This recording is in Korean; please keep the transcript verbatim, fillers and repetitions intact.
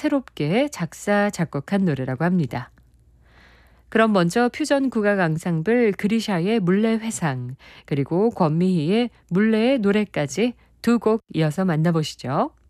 새롭게 작사, 작곡한 노래라고 합니다. 그럼 먼저 퓨전 국악 앙상블 그리샤의 물레회상, 그리고 권미희의 물레의 노래까지 두 곡 이어서 만나보시죠.